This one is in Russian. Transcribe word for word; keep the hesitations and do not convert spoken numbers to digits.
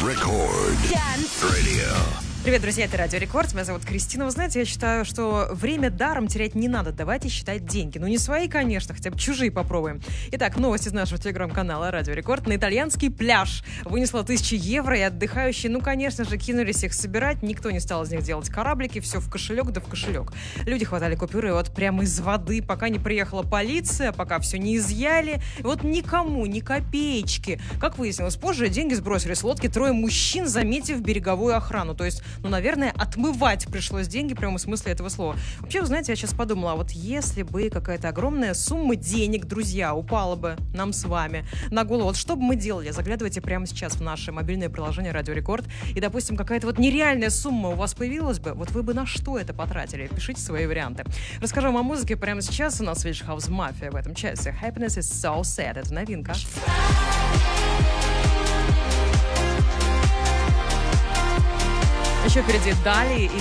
Рекорд. Radio. Привет, друзья, это Радио Рекорд. Меня зовут Кристина. Вы знаете, я считаю, что время даром терять не надо. Давайте считать деньги. Ну, не свои, конечно, хотя бы чужие попробуем. Итак, новость из нашего телеграм-канала Радио Рекорд. На итальянский пляж вынесло тысячи евро, и отдыхающие, ну, конечно же, кинулись их собирать. Никто не стал из них делать кораблики. Все в кошелек, да в кошелек. Люди хватали купюры вот прямо из воды, пока не приехала полиция, пока все не изъяли. И вот никому, ни копеечки. Как выяснилось позже, деньги сбросили с лодки трое мужчин, заметив береговую охрану. То есть, ну, наверное, отмывать пришлось деньги, в прямом смысле этого слова. Вообще, вы знаете, я сейчас подумала, а вот если бы какая-то огромная сумма денег, друзья, упала бы нам с вами на голову, вот что бы мы делали? Заглядывайте прямо сейчас в наше мобильное приложение Радио Рекорд, и, допустим, какая-то вот нереальная сумма у вас появилась бы, вот вы бы на что это потратили? Пишите свои варианты. Расскажу вам о музыке прямо сейчас. У нас Swedish House Mafia в этом часе. Happiness is so sad. Это новинка. Еще впереди Дали и